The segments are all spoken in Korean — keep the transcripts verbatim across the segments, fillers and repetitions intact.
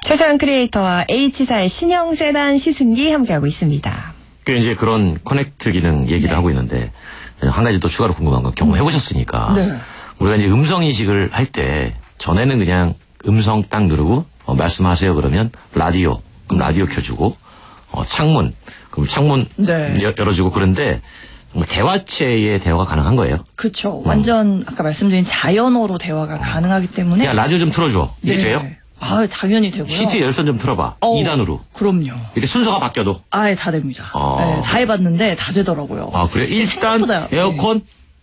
최소한 크리에이터와 H사의 신형 세단 시승기 함께하고 있습니다. 그 이제 그런 커넥트 기능 얘기를 네. 하고 있는데 한 가지 또 추가로 궁금한 건 경험해 보셨으니까 네. 우리가 이제 음성 인식을 할 때 전에는 그냥 음성 딱 누르고 어, 말씀하세요 그러면 라디오 그럼 라디오 켜주고 어, 창문 그럼 창문 네. 여, 열어주고 그런데 대화체의 대화가 가능한 거예요. 그렇죠. 완전 아까 말씀드린 자연어로 대화가 가능하기 때문에. 야 라디오 좀 틀어줘. 이게 네. 돼요? 아 당연히 되고요. 시트 열선 좀 틀어봐. 어, 이 단으로. 그럼요. 이렇게 순서가 바뀌어도. 아예 다 됩니다. 아. 네, 다 해봤는데 다 되더라고요. 아 그래? 일단 생각보다, 에어컨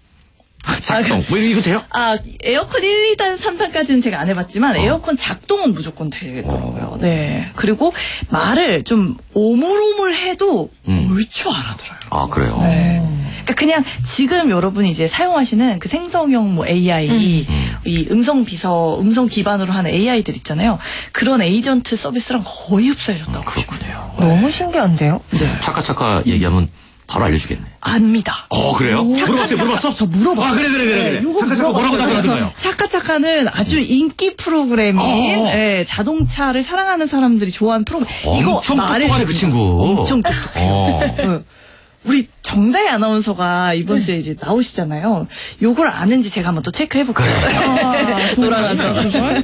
작동. 뭐 이거 돼요? 아, 에어컨 일, 이 단, 삼 단까지는 제가 안 해봤지만 어. 에어컨 작동은 무조건 되더라고요. 네. 그리고 말을 좀 오물오물해도 음. 얼추 알아들어요. 아 그래요. 네. 그러니까 그냥 지금 여러분이 이제 사용하시는 그 생성형 뭐 에이아이, 음. 이 음성 비서, 음성 기반으로 하는 에이아이들 있잖아요. 그런 에이전트 서비스랑 거의 흡사해졌다고 보시면 돼요. 너무 신기한데요? 네. 차카차카 얘기하면 바로 알려주겠네. 압니다. 어 그래요? 물어봤어요? 물어봤어? 저 물어봤어요. 아 그래 그래 그래 그래. 요거 차카차카 뭐라고 물어봤어요. 답변하던가요? 차카차카는 아주 인기 프로그램인 어. 예, 자동차를 사랑하는 사람들이 좋아하는 프로그램. 이거 엄청 말해줍니다. 똑똑하네 그 친구. 엄청 똑똑해요. 어. 예. 우리 정다희 아나운서가 이번 주에 이제 나오시잖아요. 요걸 아는지 제가 한번 또 체크해볼게요. 아, 돌아가서.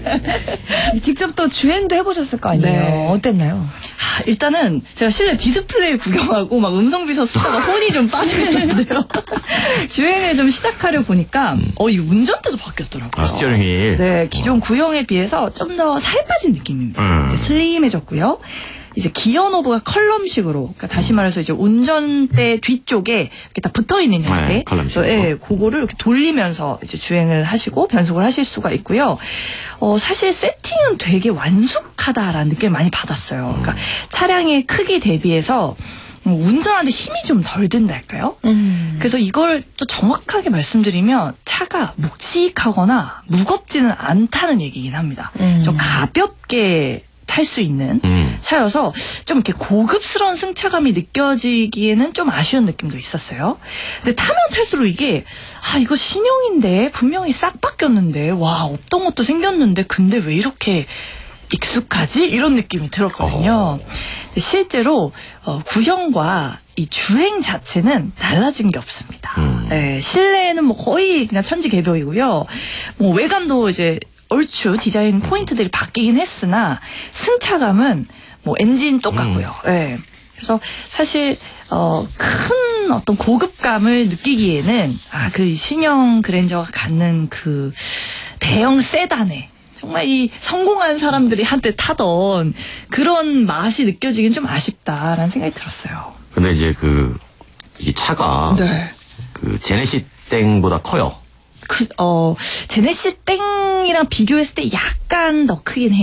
직접 또 주행도 해보셨을 거 아니에요? 네. 어땠나요? 아, 일단은 제가 실내 디스플레이 구경하고 막 음성 비서 쓰다가 혼이 좀 빠져 있었는데요. 주행을 좀 시작하려 보니까 어, 이 운전대도 바뀌었더라고요. 아 스티어링 휠. 네, 기존 구형에 비해서 좀 더 살 빠진 느낌입니다. 음. 이제 슬림해졌고요. 이제 기어 노브가 컬럼식으로, 그러니까 다시 말해서 이제 운전대 뒤쪽에 이렇게 다 붙어 있는 형태. 네, 컬럼식으로. 그래서 예, 그거를 이렇게 돌리면서 이제 주행을 하시고 변속을 하실 수가 있고요. 어, 사실 세팅은 되게 완숙하다라는 느낌을 많이 받았어요. 그러니까 차량의 크기 대비해서 운전하는데 힘이 좀 덜 든달까요? 음. 그래서 이걸 또 정확하게 말씀드리면 차가 묵직하거나 무겁지는 않다는 얘기긴 합니다. 음. 좀 가볍게 탈 수 있는 음. 차여서 좀 이렇게 고급스러운 승차감이 느껴지기에는 좀 아쉬운 느낌도 있었어요. 근데 타면 탈수록 이게 아 이거 신형인데 분명히 싹 바뀌었는데 와 없던 것도 생겼는데 근데 왜 이렇게 익숙하지? 이런 느낌이 들었거든요. 근데 실제로 어, 구형과 이 주행 자체는 달라진 게 없습니다. 음. 네, 실내는 뭐 거의 그냥 천지개벽이고요. 뭐 외관도 이제 얼추 디자인 포인트들이 바뀌긴 했으나 승차감은 뭐 엔진 똑같고요. 음. 네. 그래서 사실 어, 큰 어떤 고급감을 느끼기에는 아, 그 신형 그랜저가 갖는 그 대형 세단에 정말 이 성공한 사람들이 한때 타던 그런 맛이 느껴지긴 좀 아쉽다라는 생각이 들었어요. 근데 이제 그 이 차가 네. 그 제네시 땡보다 커요. 그, 어, 제네시 땡이랑 비교했을 때 약간 더 크긴 해요.